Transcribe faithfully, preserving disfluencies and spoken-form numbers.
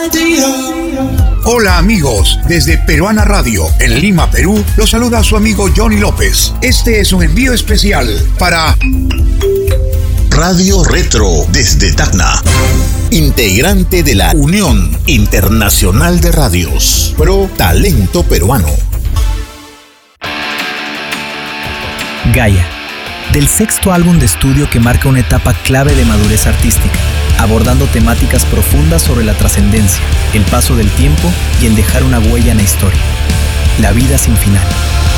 Hola amigos, desde Peruana Radio, en Lima, Perú, los saluda su amigo Johnny López. Este es un envío especial para Radio Retro desde Tacna, integrante de la Unión Internacional de Radios, Pro Talento Peruano. Gaia, del sexto álbum de estudio que marca una etapa clave de madurez artística, abordando temáticas profundas sobre la trascendencia, el paso del tiempo y el dejar una huella en la historia. La vida sin final.